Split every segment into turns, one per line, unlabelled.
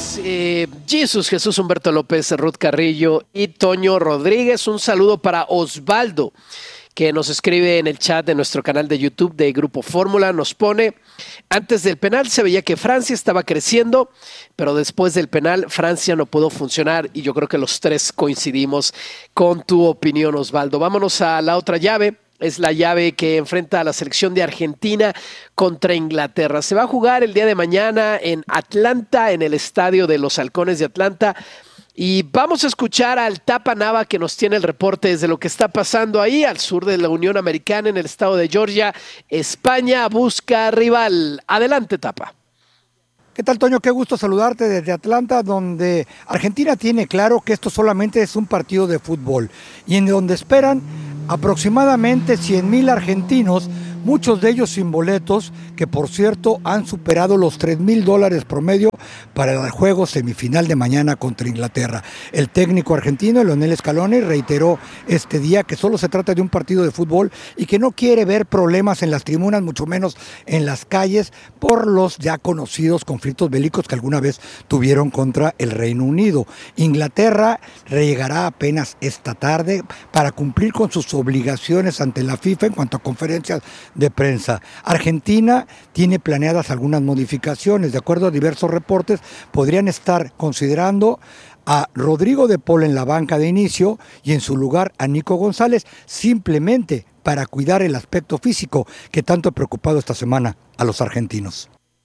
gracias. Jesús Humberto López, Ruth Carrillo y Toño Rodríguez. Un saludo para Osvaldo, que nos escribe en el chat de nuestro canal de YouTube de Grupo Fórmula. Nos pone: antes del penal se veía que Francia estaba creciendo, pero después del penal Francia no pudo funcionar, y yo creo que los tres coincidimos con tu opinión, Osvaldo. Vámonos a la otra llave. Es la llave que enfrenta a la selección de Argentina contra Inglaterra. Se va a jugar el día de mañana en Atlanta, en el estadio de los Halcones de Atlanta. Y vamos a escuchar al Tapa Nava, que nos tiene el reporte desde lo que está pasando ahí al sur de la Unión Americana, en el estado de Georgia. España busca rival. Adelante, Tapa.
¿Qué tal, Toño? Qué gusto saludarte desde Atlanta, donde Argentina tiene claro que esto solamente es un partido de fútbol y en donde esperan aproximadamente 100,000 argentinos, muchos de ellos sin boletos, que por cierto han superado los $3,000 promedio para el juego semifinal de mañana contra Inglaterra. El técnico argentino, Lionel Scaloni, reiteró este día que solo se trata de un partido de fútbol y que no quiere ver problemas en las tribunas, mucho menos en las calles, por los ya conocidos conflictos bélicos que alguna vez tuvieron contra el Reino Unido. Inglaterra llegará apenas esta tarde para cumplir con sus obligaciones ante la FIFA en cuanto a conferencias de prensa. Argentina tiene planeadas algunas modificaciones. De acuerdo a diversos reportes, podrían estar considerando a Rodrigo de Paul en la banca de inicio y en su lugar a Nico González, simplemente para cuidar el aspecto físico que tanto ha preocupado esta semana a los argentinos.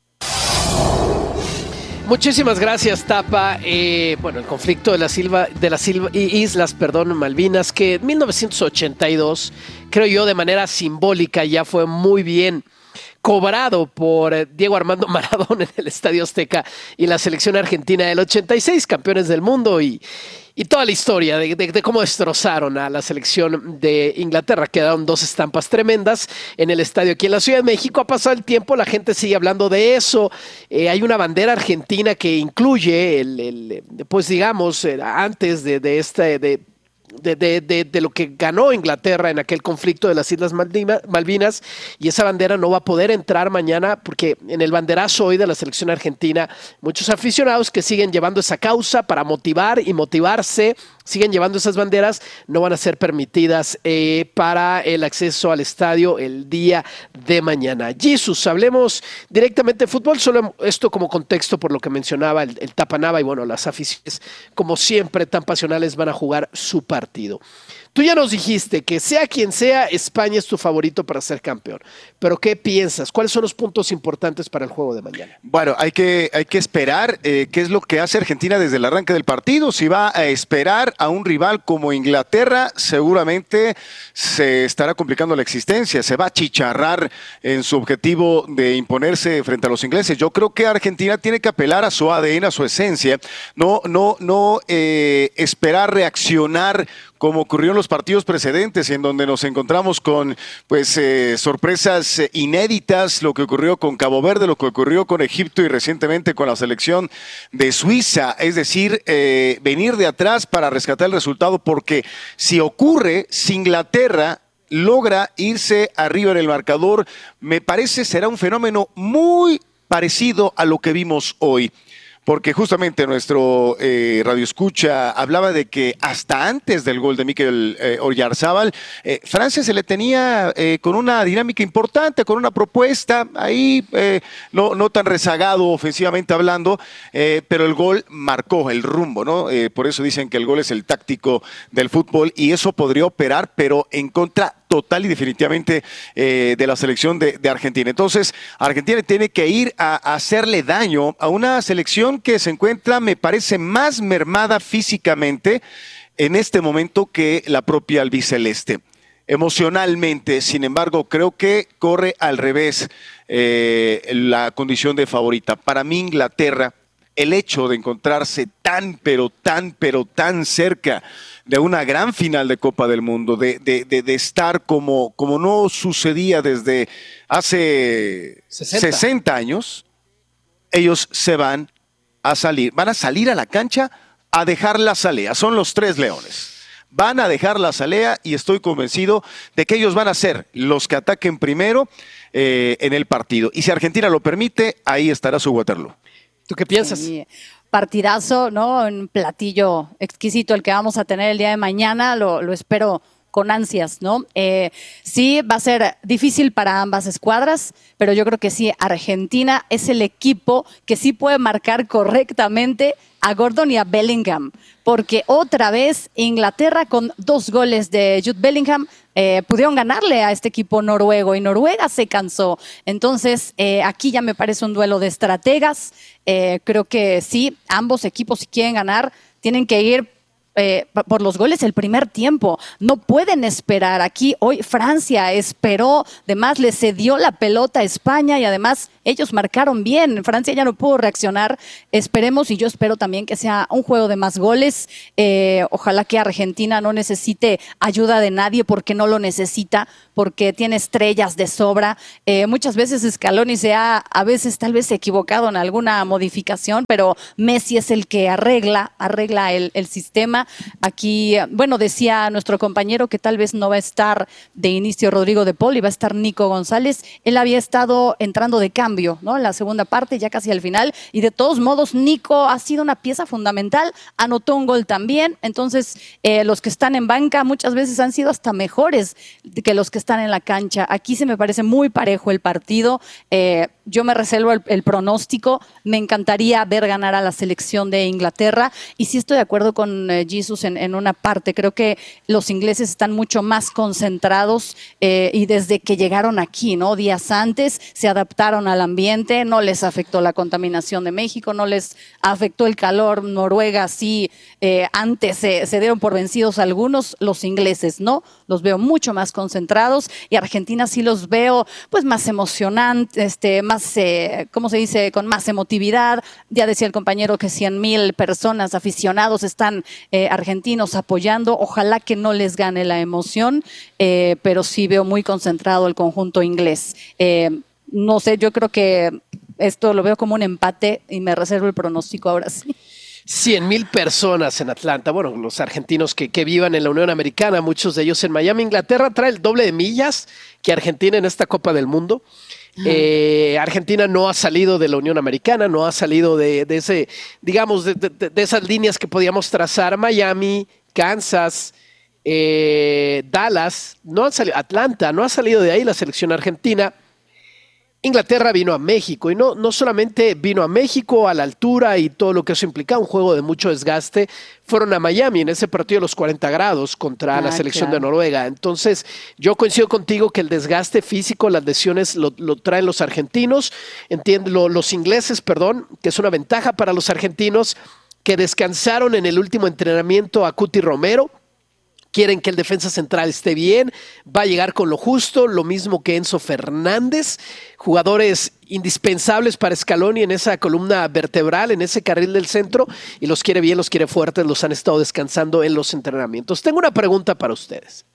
Muchísimas gracias, Tapa. El conflicto de las Islas Malvinas, que en 1982, creo yo, de manera simbólica, ya fue muy bien cobrado por Diego Armando Maradona en el Estadio Azteca y la selección argentina del 86, campeones del mundo, y toda la historia de cómo destrozaron a la selección de Inglaterra. Quedaron dos estampas tremendas en el estadio aquí en la Ciudad de México. Ha pasado el tiempo, la gente sigue hablando de eso. Hay una bandera argentina que incluye antes de lo que ganó Inglaterra en aquel conflicto de las Islas Malvinas, y esa bandera no va a poder entrar mañana porque en el banderazo hoy de la selección argentina, muchos aficionados que siguen llevando esa causa para motivar y motivarse, siguen llevando esas banderas, no van a ser permitidas para el acceso al estadio el día de mañana. Jesús, hablemos directamente de fútbol, solo esto como contexto por lo que mencionaba el Tapa Nava, y bueno, las aficiones, como siempre, tan pasionales, van a jugar su partido. Tú ya nos dijiste que sea quien sea, España es tu favorito para ser campeón. Pero ¿qué piensas? ¿Cuáles son los puntos importantes para el juego de mañana?
Bueno, hay que esperar qué es lo que hace Argentina desde el arranque del partido. Si va a esperar a un rival como Inglaterra, seguramente se estará complicando la existencia. Se va a achicharrar en su objetivo de imponerse frente a los ingleses. Yo creo que Argentina tiene que apelar a su ADN, a su esencia. No esperar reaccionar como ocurrió en los partidos precedentes, en donde nos encontramos con sorpresas inéditas, lo que ocurrió con Cabo Verde, lo que ocurrió con Egipto y recientemente con la selección de Suiza. Es decir, venir de atrás para rescatar el resultado, porque si Inglaterra logra irse arriba en el marcador, me parece será un fenómeno muy parecido a lo que vimos hoy. Porque justamente nuestro radioescucha hablaba de que hasta antes del gol de Mikel Oyarzabal, Francia se le tenía con una dinámica importante, con una propuesta ahí, no tan rezagado ofensivamente hablando, pero el gol marcó el rumbo, ¿no? Por eso dicen que el gol es el táctico del fútbol, y eso podría operar, pero en contra total y definitivamente de la selección de Argentina. Entonces, Argentina tiene que ir a hacerle daño a una selección que se encuentra, me parece, más mermada físicamente en este momento que la propia albiceleste. Emocionalmente, sin embargo, creo que corre al revés la condición de favorita. Para mí, Inglaterra, el hecho de encontrarse tan cerca de una gran final de Copa del Mundo, de estar como no sucedía desde hace 60 años, ellos van a salir a la cancha a dejar la salea. Son los tres leones. Van a dejar la salea y estoy convencido de que ellos van a ser los que ataquen primero en el partido. Y si Argentina lo permite, ahí estará su Waterloo.
¿Tú qué piensas?
Sí. partidazo, ¿no? Un platillo exquisito el que vamos a tener el día de mañana, lo espero con ansias, ¿no? Sí, va a ser difícil para ambas escuadras, pero yo creo que sí, Argentina es el equipo que sí puede marcar correctamente a Gordon y a Bellingham, porque otra vez Inglaterra con 2 goles de Jude Bellingham pudieron ganarle a este equipo noruego y Noruega se cansó. Entonces, aquí ya me parece un duelo de estrategas. Creo que sí, ambos equipos si quieren ganar tienen que ir por los goles el primer tiempo. No pueden esperar. Aquí hoy Francia esperó, además le cedió la pelota a España y además ellos marcaron bien. Francia ya no pudo reaccionar. Esperemos y yo espero también que sea un juego de más goles. Ojalá que Argentina no necesite ayuda de nadie porque no lo necesita, porque tiene estrellas de sobra. Muchas veces Scaloni se ha a veces tal vez equivocado en alguna modificación, pero Messi es el que arregla el sistema. Aquí, bueno, decía nuestro compañero que tal vez no va a estar de inicio Rodrigo de Paul y va a estar Nico González. Él había estado entrando de cambio, ¿no? En la segunda parte, ya casi al final. Y de todos modos, Nico ha sido una pieza fundamental. Anotó un gol también. Entonces, los que están en banca muchas veces han sido hasta mejores que los que están en la cancha. Aquí se me parece muy parejo el partido. Yo me reservo el pronóstico. Me encantaría ver ganar a la selección de Inglaterra. Y sí estoy de acuerdo con Jesus en una parte. Creo que los ingleses están mucho más concentrados y desde que llegaron aquí, ¿no? Días antes, se adaptaron al ambiente, no les afectó la contaminación de México, no les afectó el calor. Noruega sí, antes se dieron por vencidos algunos, los ingleses no, los veo mucho más concentrados y Argentina sí los veo pues más emocionantes, más, ¿cómo se dice? Con más emotividad. Ya decía el compañero que 100,000 personas, aficionados están argentinos apoyando. Ojalá que no les gane la emoción, pero sí veo muy concentrado el conjunto inglés. No sé, yo creo que esto lo veo como un empate y me reservo el pronóstico ahora sí.
100,000 personas en Atlanta. Bueno, los argentinos que vivan en la Unión Americana, muchos de ellos en Miami. Inglaterra trae el doble de millas que Argentina en esta Copa del Mundo. Argentina no ha salido de la Unión Americana, no ha salido de ese, digamos, de esas líneas que podíamos trazar. Miami, Kansas, Dallas, no han salido, Atlanta, no ha salido de ahí la selección argentina. Inglaterra vino a México y no solamente vino a México a la altura y todo lo que eso implicaba, un juego de mucho desgaste, fueron a Miami en ese partido de los 40 grados contra la selección de Noruega. Entonces, yo coincido contigo que el desgaste físico, las lesiones lo traen los argentinos, los ingleses, perdón, que es una ventaja para los argentinos que descansaron en el último entrenamiento a Cuti Romero. Quieren que el defensa central esté bien, va a llegar con lo justo, lo mismo que Enzo Fernández, jugadores indispensables para Scaloni en esa columna vertebral, en ese carril del centro, y los quiere bien, los quiere fuertes, los han estado descansando en los entrenamientos. Tengo una pregunta para ustedes.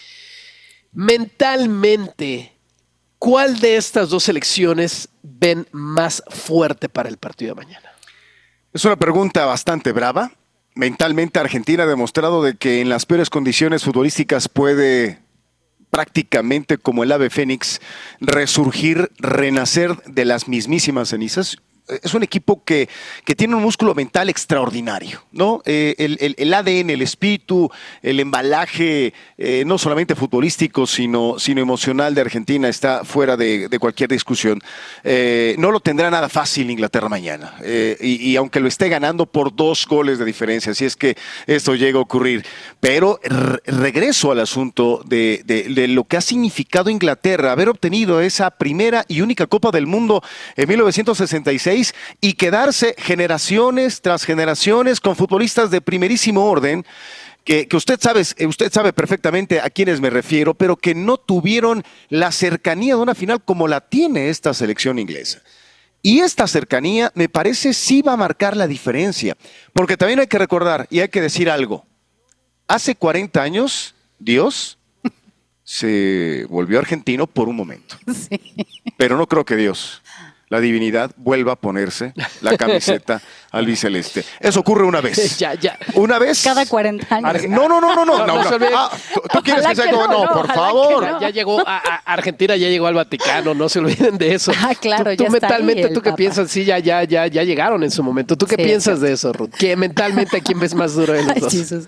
Mentalmente, ¿cuál de estas dos selecciones ven más fuerte para el partido de mañana?
Es una pregunta bastante brava. Mentalmente Argentina ha demostrado de que en las peores condiciones futbolísticas puede prácticamente como el ave fénix resurgir, renacer de las mismísimas cenizas. Es un equipo que tiene un músculo mental extraordinario, ¿no? El ADN, el espíritu, el embalaje, no solamente futbolístico, sino emocional de Argentina está fuera de cualquier discusión. No lo tendrá nada fácil Inglaterra mañana, y aunque lo esté ganando por 2 goles de diferencia, si es que esto llega a ocurrir. Pero regreso al asunto de lo que ha significado Inglaterra, haber obtenido esa primera y única Copa del Mundo en 1966, y quedarse generaciones tras generaciones con futbolistas de primerísimo orden que usted sabe perfectamente a quiénes me refiero, pero que no tuvieron la cercanía de una final como la tiene esta selección inglesa. Y esta cercanía, me parece, sí va a marcar la diferencia, porque también hay que recordar y hay que decir algo. Hace 40 años, Dios se volvió argentino por un momento, pero no creo que Dios la divinidad vuelva a ponerse la camiseta albiceleste. Eso ocurre una vez.
Ya.
Una vez.
Cada 40 años.
No.
se olvide.
¿Tú quieres que sea como? No, por
ojalá
favor.
que no.
Ya llegó a Argentina, ya llegó al Vaticano, no se olviden de eso.
Claro,
tú
ya está
mentalmente,
ahí el
¿tú qué
Papa.
piensas? Sí, ya llegaron en su momento. ¿Tú qué
Sí,
piensas
sí.
de eso, Ruth? ¿Que mentalmente a quién ves más duro de los
Ay,
dos?
Jesús.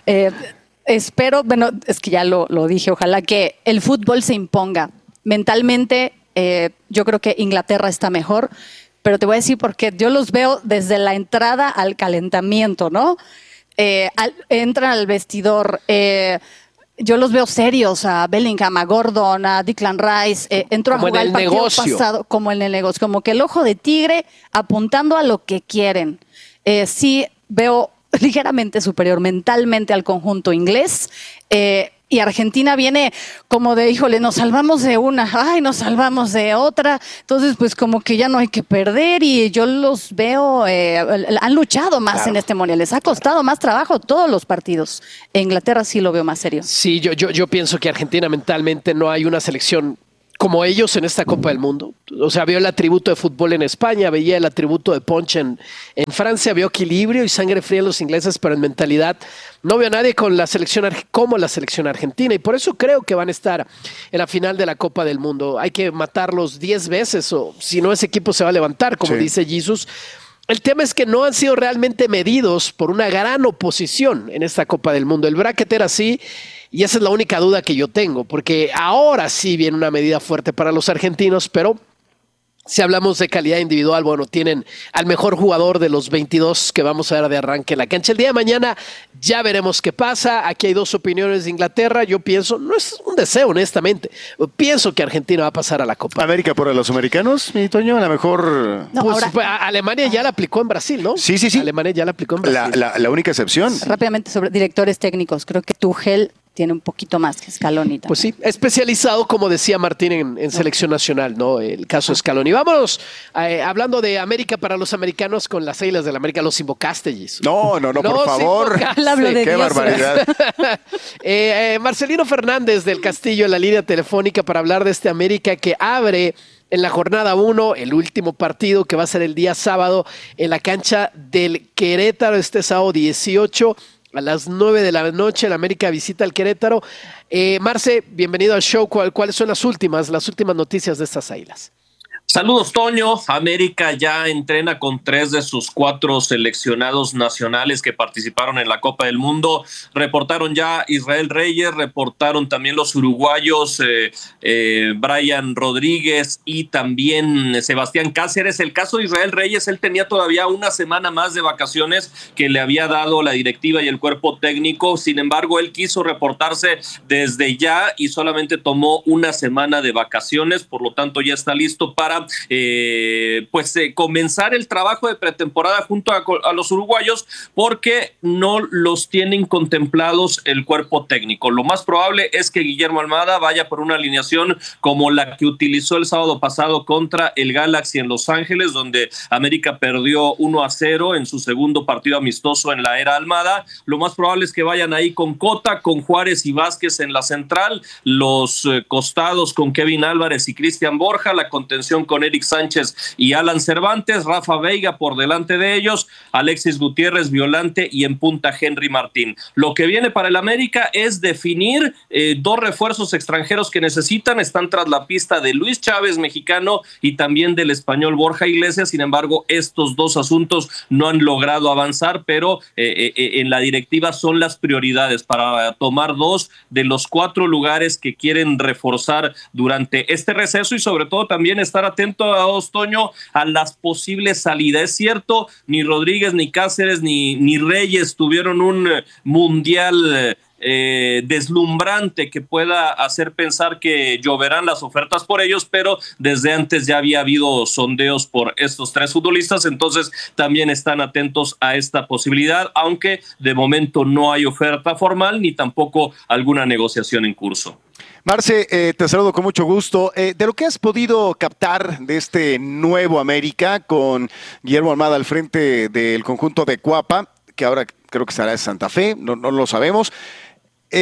Espero, bueno, es que ya lo dije, ojalá que el fútbol se imponga. Mentalmente, yo creo que Inglaterra está mejor, pero te voy a decir por qué. Yo los veo desde la entrada al calentamiento, ¿no? Entran al vestidor, yo los veo serios, a Bellingham, a Gordon, a Declan Rice, entró a
Como en
jugar
el
el partido
negocio.
pasado, como en el negocio, como que el ojo de tigre apuntando a lo que quieren. Sí veo ligeramente superior mentalmente al conjunto inglés, y Argentina viene como de, híjole, nos salvamos de una, ay, nos salvamos de otra, entonces pues como que ya no hay que perder, y yo los veo, han luchado más
Claro.
en este mundial, les ha costado más trabajo todos los partidos. En Inglaterra sí lo veo más serio.
Sí, yo pienso que Argentina mentalmente no hay una selección como ellos en esta Copa del Mundo. O sea, vio el atributo de fútbol en España, veía el atributo de punch en Francia, vio equilibrio y sangre fría en los ingleses, pero en mentalidad no veo a nadie con la selección como la selección argentina, y por eso creo que van a estar en la final de la Copa del Mundo. Hay que matarlos 10 veces, o si no, ese equipo se va a levantar, como
Sí.
dice Jesus. El tema es que no han sido realmente medidos por una gran oposición en esta Copa del Mundo. El bracket era así, y esa es la única duda que yo tengo, porque ahora sí viene una medida fuerte para los argentinos, pero si hablamos de calidad individual, bueno, tienen al mejor jugador de los 22 que vamos a ver de arranque en la cancha. El día de mañana ya veremos qué pasa. Aquí hay dos opiniones de Inglaterra. Yo pienso, no es un deseo, honestamente, pienso que Argentina va a pasar a la Copa.
América por los americanos, mi Toño, a lo mejor
No,
Pues,
ahora,
Alemania ya la aplicó en Brasil, ¿no?
Sí.
Alemania ya la aplicó en Brasil.
la única excepción.
rápidamente sobre directores técnicos, creo que Tuchel tiene un poquito más que Scaloni también.
Pues sí, especializado, como decía Martín, en selección nacional, ¿no? El caso de Scaloni. Vámonos, hablando de América para los americanos, con las Águilas del América. Los invocaste, Jesus.
No, por favor.
invocaste.
Él habló de
Qué
Dios.
barbaridad.
Marcelino Fernández del Castillo en la línea telefónica para hablar de este América que abre en la jornada 1 el último partido, que va a ser el día sábado en la cancha del Querétaro, este sábado 18 a las 9 de la noche. El América visita al Querétaro. Marce, bienvenido al show. ¿Cuáles son las últimas noticias de estas Águilas?
Saludos, Toño. América ya entrena con 3 de sus 4 seleccionados nacionales que participaron en la Copa del Mundo. Reportaron ya Israel Reyes, reportaron también los uruguayos Brian Rodríguez y también Sebastián Cáceres. El caso de Israel Reyes, él tenía todavía una semana más de vacaciones que le había dado la directiva y el cuerpo técnico. Sin embargo, él quiso reportarse desde ya y solamente tomó una semana de vacaciones. Por lo tanto, ya está listo para comenzar el trabajo de pretemporada junto a los uruguayos, porque no los tienen contemplados el cuerpo técnico. Lo más probable es que Guillermo Almada vaya por una alineación como la que utilizó el sábado pasado contra el Galaxy en Los Ángeles, donde América perdió 1-0 en su segundo partido amistoso en la era Almada. Lo más probable es que vayan ahí con Cota, con Juárez y Vázquez en la central, los costados con Kevin Álvarez y Cristian Borja, la contención con Eric Sánchez y Alan Cervantes, Rafa Veiga por delante de ellos, Alexis Gutiérrez, Violante y en punta Henry Martín. Lo que viene para el América es definir 2 refuerzos extranjeros que necesitan. Están tras la pista de Luis Chávez, mexicano, y también del español Borja Iglesias. Sin embargo, estos 2 asuntos no han logrado avanzar, pero en la directiva son las prioridades para tomar 2 de los 4 lugares que quieren reforzar durante este receso, y sobre todo también estar atento a Toño a las posibles salidas. Es cierto, ni Rodríguez, ni Cáceres, ni Reyes tuvieron un mundial deslumbrante que pueda hacer pensar que lloverán las ofertas por ellos, pero desde antes ya había habido sondeos por estos 3 futbolistas, entonces también están atentos a esta posibilidad, aunque de momento no hay oferta formal ni tampoco alguna negociación en curso.
Marce, te saludo con mucho gusto. De lo que has podido captar de este nuevo América con Guillermo Almada al frente del conjunto de Cuapa, que ahora creo que estará en Santa Fe, no lo sabemos.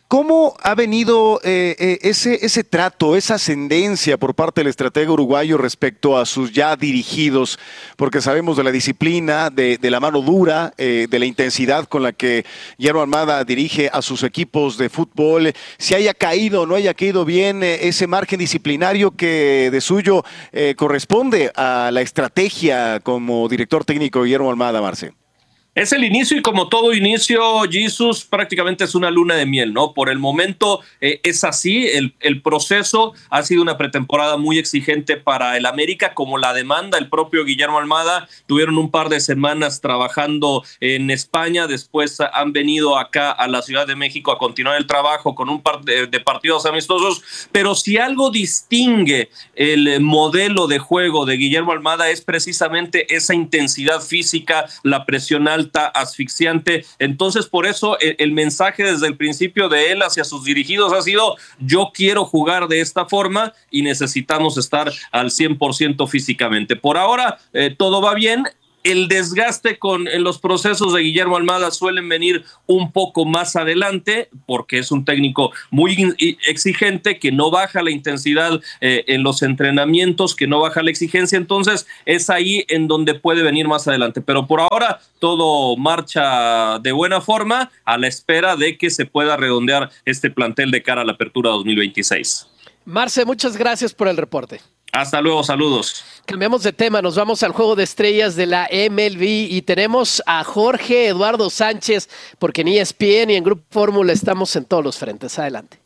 ¿Cómo ha venido ese trato, esa ascendencia por parte del estratega uruguayo respecto a sus ya dirigidos? Porque sabemos de la disciplina, de la mano dura, de la intensidad con la que Guillermo Almada dirige a sus equipos de fútbol. Si haya caído o no haya caído bien ese margen disciplinario que de suyo corresponde a la estrategia como director técnico Guillermo Almada, Marce.
Es el inicio y como todo inicio, Jesús, prácticamente es una luna de miel, ¿no? Por el momento es así, el proceso ha sido una pretemporada muy exigente para el América, como la demanda el propio Guillermo Almada. Tuvieron un par de semanas trabajando en España, después han venido acá a la Ciudad de México a continuar el trabajo con un par de partidos amistosos, pero si algo distingue el modelo de juego de Guillermo Almada es precisamente esa intensidad física, la presión alta, asfixiante. Entonces, por eso el mensaje desde el principio de él hacia sus dirigidos ha sido: yo quiero jugar de esta forma y necesitamos estar al 100% físicamente. Por ahora, todo va bien. El desgaste en los procesos de Guillermo Almada suelen venir un poco más adelante, porque es un técnico muy exigente, que no baja la intensidad en los entrenamientos, que no baja la exigencia. Entonces es ahí en donde puede venir más adelante. Pero por ahora todo marcha de buena forma, a la espera de que se pueda redondear este plantel de cara a la apertura 2026.
Marce, muchas gracias por el reporte.
Hasta luego, saludos.
Cambiamos de tema, nos vamos al juego de estrellas de la MLB y tenemos a Jorge Eduardo Sánchez, porque en ESPN y en Grupo Fórmula estamos en todos los frentes. Adelante.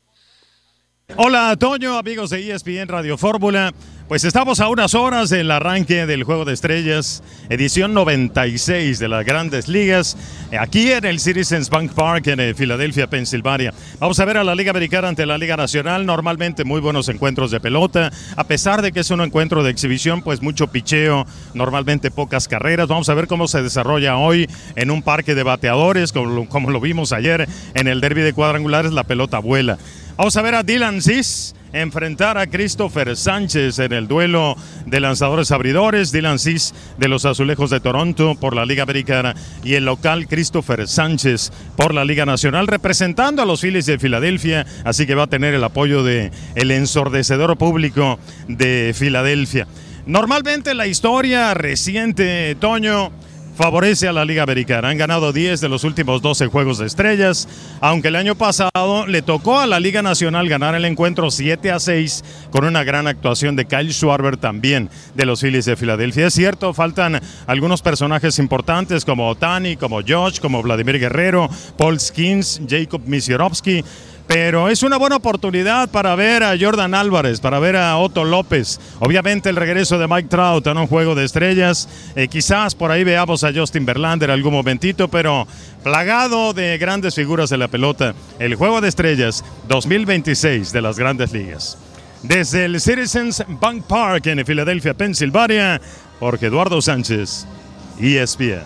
Hola, Toño, amigos de ESPN Radio Fórmula. Pues estamos a unas horas del arranque del Juego de Estrellas, edición 96 de las Grandes Ligas, aquí en el Citizens Bank Park en Filadelfia, Pensilvania. Vamos a ver a la Liga Americana ante la Liga Nacional, normalmente muy buenos encuentros de pelota, a pesar de que es un encuentro de exhibición, pues mucho picheo, normalmente pocas carreras. Vamos a ver cómo se desarrolla hoy en un parque de bateadores, como lo vimos ayer en el derbi de cuadrangulares, la pelota vuela. Vamos a ver a Dylan Cease enfrentar a Christopher Sánchez en el duelo de lanzadores abridores. Dylan Cease de los Azulejos de Toronto por la Liga Americana y el local Christopher Sánchez por la Liga Nacional, representando a los Phillies de Filadelfia, así que va a tener el apoyo de el ensordecedor público de Filadelfia. Normalmente la historia reciente, Toño, favorece a la Liga Americana. Han ganado 10 de los últimos 12 Juegos de Estrellas, aunque el año pasado le tocó a la Liga Nacional ganar el encuentro 7-6 con una gran actuación de Kyle Schwarber, también de los Phillies de Filadelfia. Es cierto, faltan algunos personajes importantes como Ohtani, como Josh, como Vladimir Guerrero, Paul Skeens, Jacob Misiorowski, pero es una buena oportunidad para ver a Jordan Álvarez, para ver a Otto López. Obviamente el regreso de Mike Trout en un Juego de Estrellas. Quizás por ahí veamos a Justin Verlander algún momentito, pero plagado de grandes figuras de la pelota. El Juego de Estrellas 2026 de las Grandes Ligas. Desde el Citizens Bank Park en Filadelfia, Pensilvania, Jorge Eduardo Sánchez, ESPN.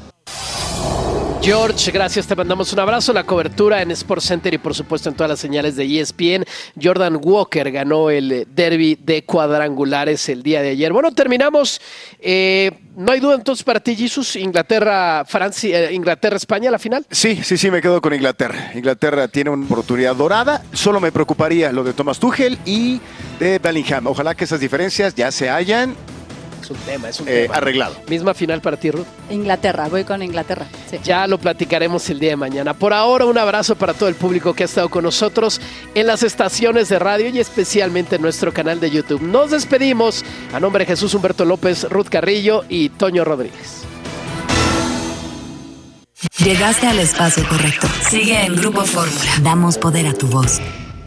George, gracias, te mandamos un abrazo. La cobertura en SportsCenter y por supuesto en todas las señales de ESPN. Jordan Walker ganó el derbi de cuadrangulares el día de ayer. Bueno, terminamos. No hay duda entonces para ti, Jesús, Inglaterra-España, la final.
Sí, me quedo con Inglaterra. Inglaterra tiene una oportunidad dorada. Solo me preocuparía lo de Thomas Tuchel y de Bellingham. Ojalá que esas diferencias ya se hayan
Es un tema.
Arreglado.
Misma final para ti, Ruth.
Inglaterra, voy con Inglaterra. Sí.
Ya lo platicaremos el día de mañana. Por ahora, un abrazo para todo el público que ha estado con nosotros en las estaciones de radio y especialmente en nuestro canal de YouTube. Nos despedimos a nombre de Jesús Humberto López, Ruth Carrillo y Toño Rodríguez.
Llegaste al espacio correcto. Sigue en Grupo Fórmula. Damos poder a tu voz.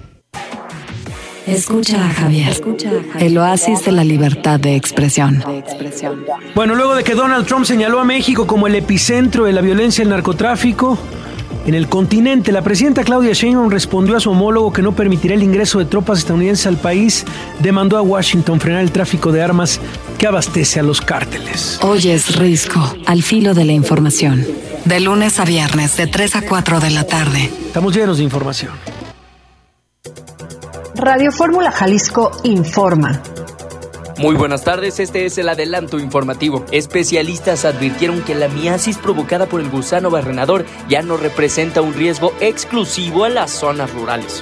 Escucha a Javier. El oasis de la libertad de expresión.
Bueno, luego de que Donald Trump señaló a México como el epicentro de la violencia y el narcotráfico en el continente, la presidenta Claudia Sheinbaum respondió a su homólogo que no permitirá el ingreso de tropas estadounidenses al país. Demandó a Washington frenar el tráfico de armas que abastece a los cárteles.
Hoy es Risco, al filo de la información. De lunes a viernes, de 3 a 4 de la tarde.
Estamos llenos de información.
Radio Fórmula Jalisco informa. Muy buenas tardes, este es el adelanto informativo. Especialistas advirtieron que la miasis provocada por el gusano barrenador ya no representa un riesgo exclusivo a las zonas rurales.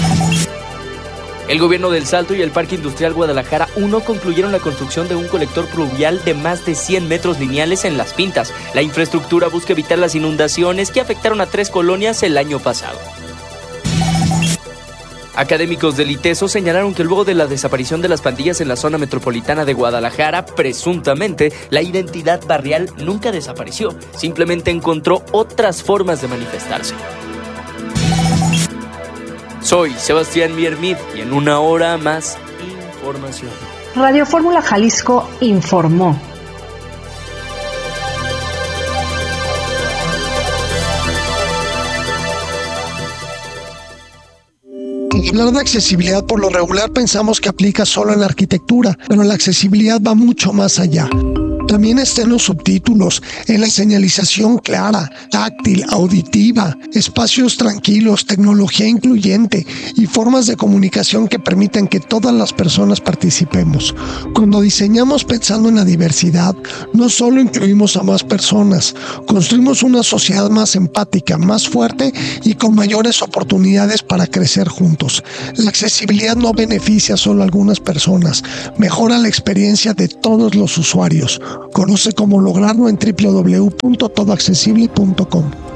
El gobierno del Salto y el Parque Industrial Guadalajara 1 concluyeron la construcción de un colector pluvial de más de 100 metros lineales en Las Pintas. La infraestructura busca evitar las inundaciones que afectaron a 3 colonias el año pasado. Académicos del ITESO señalaron que luego de la desaparición de las pandillas en la zona metropolitana de Guadalajara, presuntamente, la identidad barrial nunca desapareció, simplemente encontró otras formas de manifestarse. Soy Sebastián Miermid y en una hora más información.
Radio Fórmula Jalisco informó.
Hablar de accesibilidad por lo regular pensamos que aplica solo en la arquitectura, pero la accesibilidad va mucho más allá. También está en los subtítulos, en la señalización clara, táctil, auditiva, espacios tranquilos, tecnología incluyente y formas de comunicación que permiten que todas las personas participemos. Cuando diseñamos pensando en la diversidad, no solo incluimos a más personas, construimos una sociedad más empática, más fuerte y con mayores oportunidades para crecer juntos. La accesibilidad no beneficia solo a algunas personas, mejora la experiencia de todos los usuarios. Conoce cómo lograrlo en www.todoaccesible.com.